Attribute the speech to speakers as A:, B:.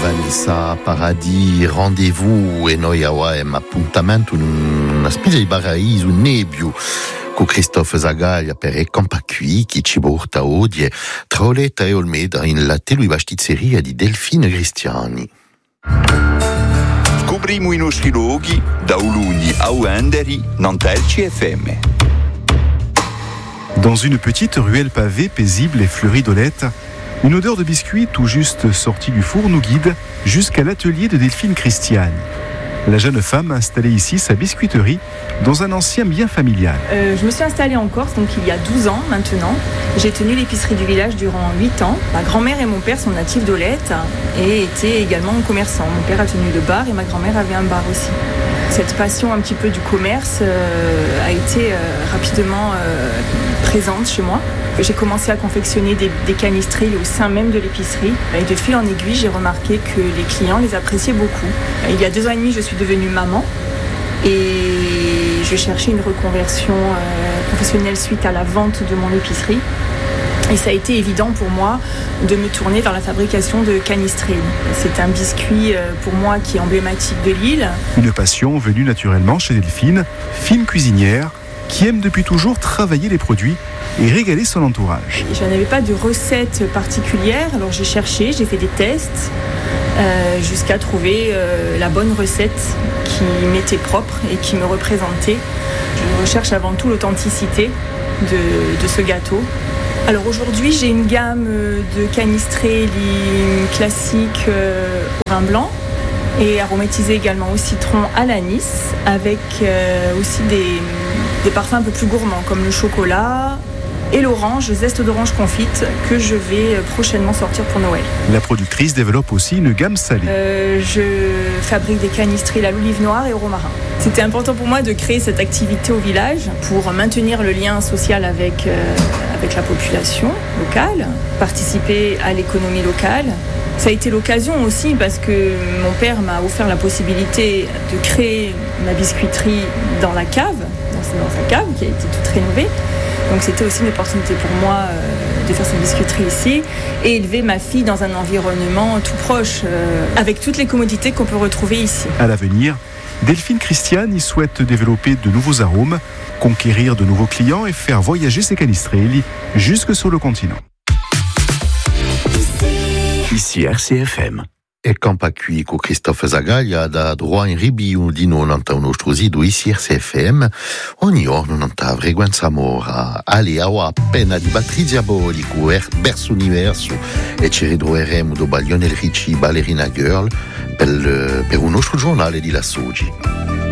A: Vanessa Paradis, rendez-vous e noi avem appuntamento in una specie di paradiso nebbio con Christophe Zagaglia per campa qui che ci porta oggi tra Oletta e Olmeda in la televisione di Delphine Cristiani.
B: Scopriamo i nostri luoghi da Olugni a Ouenderi, Nantelci FM.
C: Dans une petite ruelle pavée, paisible et fleurie d'Olette, une odeur de biscuits tout juste sortie du four nous guide jusqu'à l'atelier de Delphine Cristiani. La jeune femme a installé ici sa biscuiterie dans un ancien bien familial.
D: Je me suis installée en Corse donc il y a 12 ans maintenant. J'ai tenu l'épicerie du village durant 8 ans. Ma grand-mère et mon père sont natifs d'Olette et étaient également commerçants. Mon père a tenu le bar et ma grand-mère avait un bar aussi. Cette passion un petit peu du commerce a été rapidement présente chez moi. J'ai commencé à confectionner des canistrilles au sein même de l'épicerie. Et de fil en aiguille, j'ai remarqué que les clients les appréciaient beaucoup. Il y a 2 ans et demi, je suis devenue maman et je cherchais une reconversion professionnelle suite à la vente de mon épicerie. Et ça a été évident pour moi de me tourner vers la fabrication de canistrilles. C'est un biscuit pour moi qui est emblématique de l'île.
C: Une passion venue naturellement chez Delphine, fine cuisinière, qui aime depuis toujours travailler les produits et régaler son entourage.
D: Je n'avais pas de recette particulière, alors j'ai cherché, j'ai fait des tests jusqu'à trouver la bonne recette qui m'était propre et qui me représentait. Je recherche avant tout l'authenticité de ce gâteau. Alors aujourd'hui, j'ai une gamme de canistrilles classiques au vin blanc et aromatisées également au citron à l'anis, avec aussi des parfums un peu plus gourmands comme le chocolat et l'orange, zeste d'orange confite, que je vais prochainement sortir pour Noël.
C: La productrice développe aussi une gamme salée.
D: Je fabrique des canistrilles à l'olive noire et au romarin. C'était important pour moi de créer cette activité au village pour maintenir le lien social avec la population locale, participer à l'économie locale. Ça a été l'occasion aussi parce que mon père m'a offert la possibilité de créer ma biscuiterie dans la cave, dans sa cave qui a été toute rénovée. Donc c'était aussi une opportunité pour moi de faire cette biscuiterie ici et élever ma fille dans un environnement tout proche, avec toutes les commodités qu'on peut retrouver ici.
C: À l'avenir, Delphine Cristiani souhaite développer de nouveaux arômes, conquérir de nouveaux clients et faire voyager ses canistrilli jusque sur le continent.
B: Ici RCFM.
A: E campa qui con Christophe Zagaglia da droit in ribio di non anta un nostro sito ici RCFM ogni giorno non ta frequenza mora ali a appena di Patrizia Bolico verso universo e ci ritroveremo do Baglione il Ricci Ballerina Girl per un nostro giornale di La Soci.